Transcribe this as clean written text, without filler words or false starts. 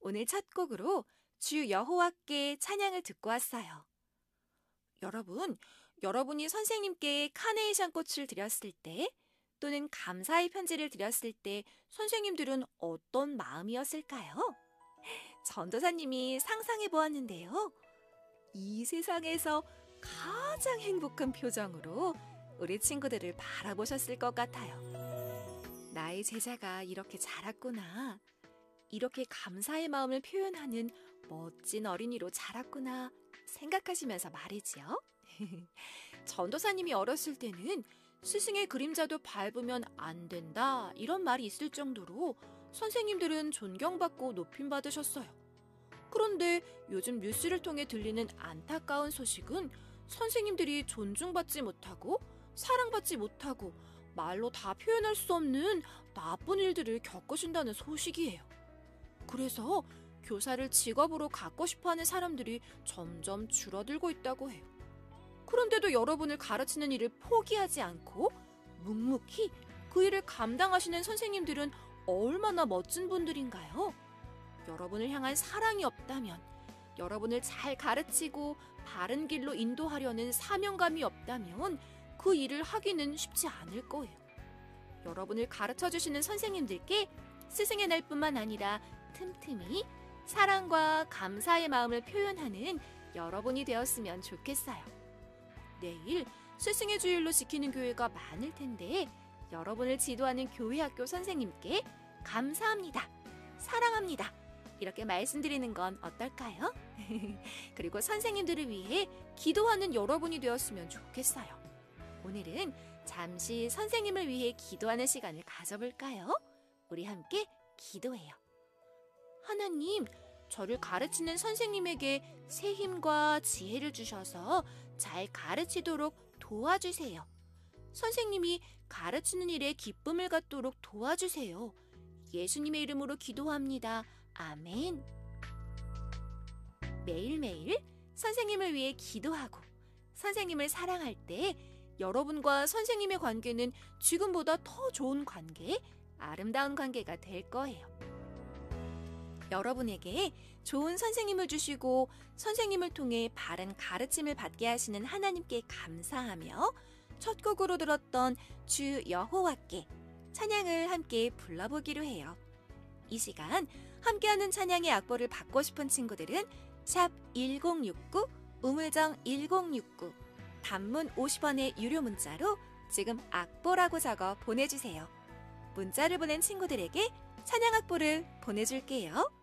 오늘 첫 곡으로 주 여호와께 찬양을 듣고 왔어요. 여러분, 여러분이 선생님께 카네이션 꽃을 드렸을 때 또는 감사의 편지를 드렸을 때 선생님들은 어떤 마음이었을까요? 전도사님이 상상해 보았는데요. 이 세상에서 가장 행복한 표정으로 우리 친구들을 바라보셨을 것 같아요. 나의 제자가 이렇게 자랐구나. 이렇게 감사의 마음을 표현하는 멋진 어린이로 자랐구나 생각하시면서 말이지요. 전도사님이 어렸을 때는 스승의 그림자도 밟으면 안 된다 이런 말이 있을 정도로 선생님들은 존경받고 높임받으셨어요. 그런데 요즘 뉴스를 통해 들리는 안타까운 소식은 선생님들이 존중받지 못하고 사랑받지 못하고 말로 다 표현할 수 없는 나쁜 일들을 겪으신다는 소식이에요. 그래서 교사를 직업으로 갖고 싶어하는 사람들이 점점 줄어들고 있다고 해요. 그런데도 여러분을 가르치는 일을 포기하지 않고 묵묵히 그 일을 감당하시는 선생님들은 얼마나 멋진 분들인가요? 여러분을 향한 사랑이 없다면, 여러분을 잘 가르치고 바른 길로 인도하려는 사명감이 없다면 그 일을 하기는 쉽지 않을 거예요. 여러분을 가르쳐주시는 선생님들께 스승의 날뿐만 아니라 틈틈이 사랑과 감사의 마음을 표현하는 여러분이 되었으면 좋겠어요. 내일 스승의 주일로 지키는 교회가 많을 텐데 여러분을 지도하는 교회 학교 선생님께 감사합니다, 사랑합니다 이렇게 말씀드리는 건 어떨까요? 그리고 선생님들을 위해 기도하는 여러분이 되었으면 좋겠어요. 오늘은 잠시 선생님을 위해 기도하는 시간을 가져볼까요? 우리 함께 기도해요. 하나님, 저를 가르치는 선생님에게 새 힘과 지혜를 주셔서 잘 가르치도록 도와주세요. 선생님이 가르치는 일에 기쁨을 갖도록 도와주세요. 예수님의 이름으로 기도합니다. 아멘. 매일매일 선생님을 위해 기도하고 선생님을 사랑할 때 여러분과 선생님의 관계는 지금보다 더 좋은 관계, 아름다운 관계가 될 거예요. 여러분에게 좋은 선생님을 주시고 선생님을 통해 바른 가르침을 받게 하시는 하나님께 감사하며 첫 곡으로 들었던 주 여호와께 찬양을 함께 불러보기로 해요. 이 시간 함께하는 찬양의 악보를 받고 싶은 친구들은 샵 1069 우물정 1069 단문 50원의 유료 문자로 지금 악보라고 적어 보내주세요. 문자를 보낸 친구들에게 찬양 악보를 보내줄게요.